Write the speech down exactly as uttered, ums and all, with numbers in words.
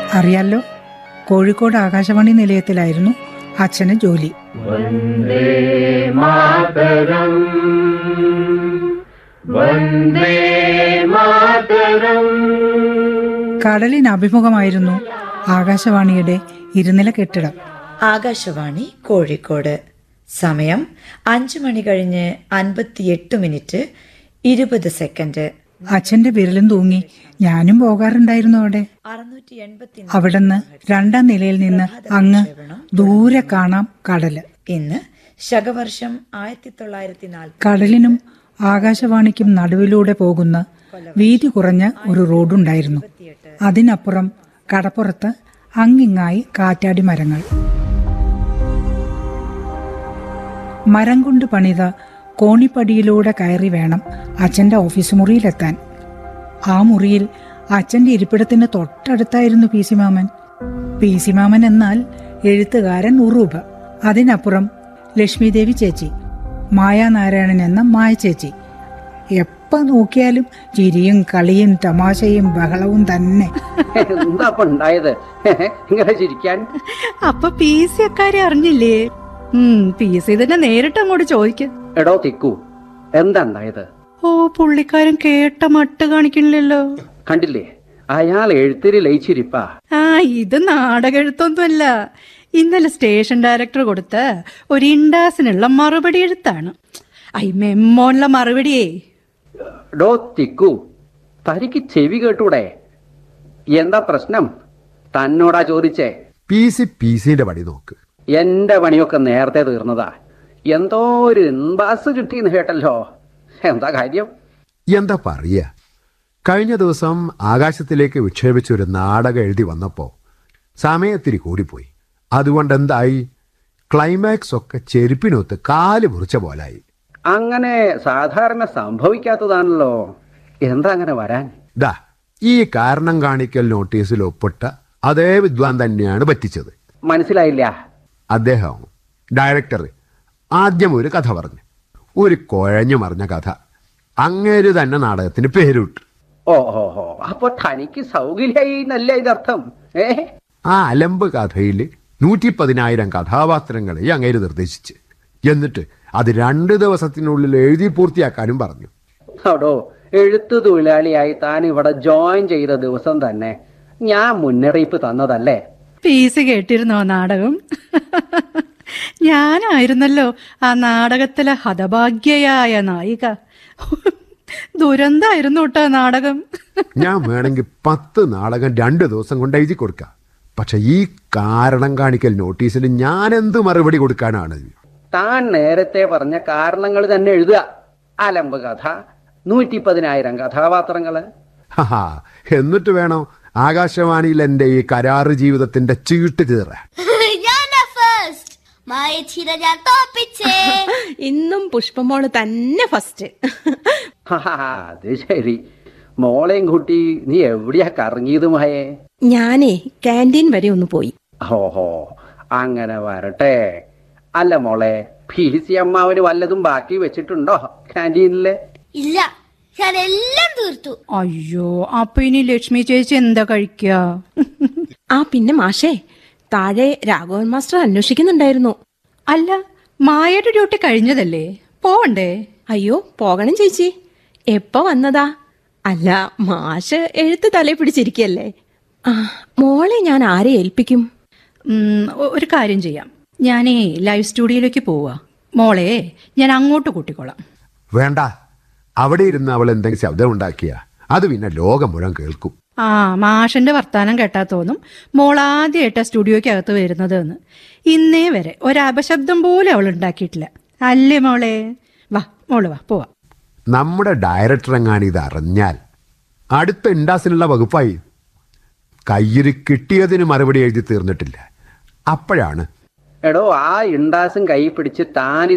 അറിയാലോ, കോഴിക്കോട് ആകാശവാണി നിലയത്തിലായിരുന്നു അച്ഛന് ജോലി. വന്ദേ മാതരം, വന്ദേ മാതരം. കടലിന് അഭിമുഖമായിരുന്നു ആകാശവാണിയുടെ ഇരുനില കെട്ടിടം. ആകാശവാണി കോഴിക്കോട്. സമയം അഞ്ചു മണി കഴിഞ്ഞ് അൻപത്തിയെട്ട് മിനിറ്റ് ഇരുപത് സെക്കൻഡ്. അച്ഛന്റെ വിരലും തൂങ്ങി ഞാനും പോകാറുണ്ടായിരുന്നു അവിടെ. അവിടുന്ന് രണ്ടാം നിലയിൽ നിന്ന് അങ്ങ് ദൂരെ കാണാം കടല്. ഇന്ന് ശകവർഷം ആയിരത്തി തൊള്ളായിരത്തി നാൽപ്പത്. കടലിനും ആകാശവാണിക്കും നടുവിലൂടെ പോകുന്ന വീതി കുറഞ്ഞ ഒരു റോഡുണ്ടായിരുന്നു. അതിനപ്പുറം കടപ്പുറത്ത് അങ്ങിങ്ങായി കാറ്റാടി മരങ്ങൾ. മരം കൊണ്ട് പണിത കോണിപ്പടിയിലൂടെ കയറി വേണം അച്ഛൻ്റെ ഓഫീസ് മുറിയിലെത്താൻ. ആ മുറിയിൽ അച്ഛൻ്റെ ഇരിപ്പിടത്തിന് തൊട്ടടുത്തായിരുന്നു പി സി മാമൻ. പി സി മാമൻ എന്നാൽ എഴുത്തുകാരൻ ഉറൂബ്. അതിനപ്പുറം ലക്ഷ്മിദേവി ചേച്ചി, മായാനാരായണൻ എന്ന മായ ചേച്ചി. എപ്പോൾ നോക്കിയാലും ചിരിയും കളിയും തമാശയും ബഹളവും തന്നെ. അപ്പൊ പി സി അക്കാരെ അറിഞ്ഞില്ലേ? പി സി തന്നെ നേരിട്ട് അങ്ങോട്ട് ചോദിക്കും. എടോ തിക്കു, എന്താ ഉണ്ടായത്? ഓ, പുള്ളിക്കാരൻ കേട്ട മട്ട് കാണിക്കണില്ലല്ലോ. കണ്ടില്ലേ, അയാൾ എഴുത്തിരി ലയിച്ചിരിപ്പാ. ആ, ഇത് നാടക എഴുത്തൊന്നുമല്ല. ഇന്നലെ സ്റ്റേഷൻ ഡയറക്ടർ കൊടുത്ത ഒരു ഇൻഡാസിനുള്ള മറുപടി എഴുത്താണ്. ഐ മെമ്മോനുള്ള മറുപടിയേ. ഡോ തിക്കു, തനിക്ക് ചെവി കേട്ടൂടെ? എന്താ പ്രശ്നം? തന്നോടാ ചോദിച്ചേ. പി സി പി സിന്റെ പണി നോക്ക്. എന്റെ പണിയൊക്കെ നേരത്തെ തീർന്നതാ. എന്തോ ഒരു ഇൻബാസ് കിട്ടിയെന്ന് കേട്ടല്ലോ. എന്താ കാര്യം? എന്താ പറയാ, കഴിഞ്ഞ ദിവസം ആകാശത്തിലേക്ക് വിക്ഷേപിച്ചൊരു നാടകം എഴുതി വന്നപ്പോ സമയത്തിരി കൂടിപ്പോയി. അതുകൊണ്ട് എന്തായി, ക്ലൈമാക്സ് ഒക്കെ ചെരുപ്പിനൊത്ത് കാല് മുറിച്ച പോലായി. അങ്ങനെ സാധാരണ സംഭവിക്കാത്തതാണല്ലോ. എന്താ അങ്ങനെ വരാൻ? ദാ ഈ കാരണം കാണിക്കൽ നോട്ടീസിൽ ഒപ്പിട്ട അതേ വിദ്വാൻ തന്നെയാണ് പറ്റിച്ചത്. മനസ്സിലായില്ല. അദ്ദേഹം ഡയറക്ടർ ആദ്യം ഒരു കഥ പറഞ്ഞു, ഒരു കുഴഞ്ഞു മറിഞ്ഞ കഥ. അങ്ങേര് തന്നെ നാടകത്തിന് പേരിട്ടു. ഓ ഓ ഓ അപ്പൊ തനിക്ക് സൗകര്യായി എന്നല്ല ഇതർത്ഥം? ഏ ആ അലമ്പ് കഥയിൽ നൂറ്റി പതിനായിരം കഥാപാത്രങ്ങളെ അങ്ങേര് നിർദ്ദേശിച്ച്, എന്നിട്ട് അത് രണ്ട് ദിവസത്തിനുള്ളിൽ എഴുതി പൂർത്തിയാക്കാനും പറഞ്ഞു. അതോ, എഴുത്തു തൊഴിലാളിയായി താൻ ഇവിടെ ജോയിൻ ചെയ്ത ദിവസം തന്നെ ഞാൻ മുന്നറിയിപ്പ് തന്നതല്ലേ? പി സി കേട്ടിരുന്നോ നാടകം? ഞാനായിരുന്നല്ലോ ആ നാടകത്തിലെ ഹതഭാഗ്യയായ നായിക. ദുരന്തായിരുന്നു കേട്ടോ നാടകം. ഞാൻ വേണമെങ്കിൽ പത്ത് നാടകം രണ്ട് ദിവസം കൊണ്ട് എഴുതി കൊടുക്കാം. പക്ഷെ ഈ കാരണം കാണിക്കൽ നോട്ടീസിന് ഞാൻ എന്ത് മറുപടി കൊടുക്കാനാണ്? താൻ നേരത്തെ പറഞ്ഞ കാരണങ്ങൾ തന്നെ എഴുതുക. അലമ്പ് കഥ, നൂറ്റി പതിനായിരം കഥാപാത്രങ്ങള്. ഹാ, എന്നിട്ട് വേണം ആകാശവാണിയിൽ എന്റെ ഈ കരാറ് ജീവിതത്തിന്റെ ചീട്ട് കീറാൻ. ഇന്നും പുഷ്പമോള് തന്നെ ഫസ്റ്റ്. അത് ശരി. മോളെയും കൂട്ടി നീ എവിടെയാ കറങ്ങിയത് മായേ? ഞാനേ ക്യാൻറ്റീൻ വരെ ഒന്ന് പോയി. ഓഹോ, അങ്ങനെ വരട്ടെ. അല്ല മോളെ, പി സി അമ്മാവന് വല്ലതും ബാക്കി വെച്ചിട്ടുണ്ടോ ക്യാൻറ്റീനില്? ഇല്ല, ഞാൻ എല്ലാം തീർത്തു. അയ്യോ, അപ്പൊ ഇനി ലക്ഷ്മി ചേച്ചി എന്താ കഴിക്കുക? ആ പിന്നെ മാഷേ, താഴെ രാഘവൻ മാസ്റ്റർ അന്വേഷിക്കുന്നുണ്ടായിരുന്നു. അല്ല, മായയുടെ ഡ്യൂട്ടി കഴിഞ്ഞതല്ലേ, പോവണ്ടേ? അയ്യോ, പോകണം ചേച്ചി. എപ്പോ വന്നതാ? അല്ല, മാഷ് എഴുത്ത് തലയിൽ പിടിച്ചിരിക്കല്ലേ. ആ, മോളെ ഞാൻ ആരെ ഏൽപ്പിക്കും? ഒരു കാര്യം ചെയ്യാം, ഞാനേ ലൈവ് സ്റ്റുഡിയോയിലേക്ക് പോവാ. മോളെ ഞാൻ അങ്ങോട്ട് കൂട്ടിക്കോളാം. വേണ്ട, അവിടെ ഇരുന്ന് അവൾ എന്തെങ്കിലും ശബ്ദം ഉണ്ടാക്കിയ അത് പിന്നെ ലോകം മുഴുവൻ കേൾക്കും. ആ, മാഷന്റെ വർത്താനം കേട്ടാ തോന്നും മോൾ ആദ്യമായിട്ടാ സ്റ്റുഡിയോയ്ക്ക് അകത്ത് വരുന്നത് എന്ന്. ഇന്നേ വരെ ഒരപശബ്ദം പോലും അവൾ ഉണ്ടാക്കിയിട്ടില്ല. അല്ലേ മോളെ? വാ മോള് വാ, പോവാ. നമ്മുടെ ഡയറക്ടർ എങ്ങാനും ഇത് അറിഞ്ഞാൽ അടുത്ത ഇൻഡാസിനുള്ള വകുപ്പായി. കയ്യിൽ കിട്ടിയതിന് മറുപടി എഴുതി തീർന്നിട്ടില്ല. അപ്പോഴാണ് എടോ, ആ ഇൻഡാസും കൈ പിടിച്ച് താൻ